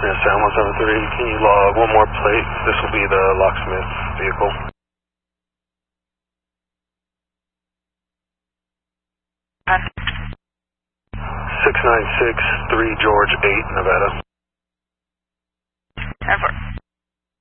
Yeah, Sam 173, can you log one more plate? This will be the locksmith vehicle. 6963 George 8, Nevada. 10-4.